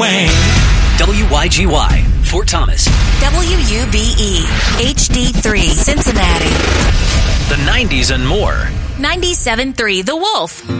train. WYGY, Fort Thomas. WUBE, HD3, Cincinnati. The 90s and more. 97.3 The Wolf.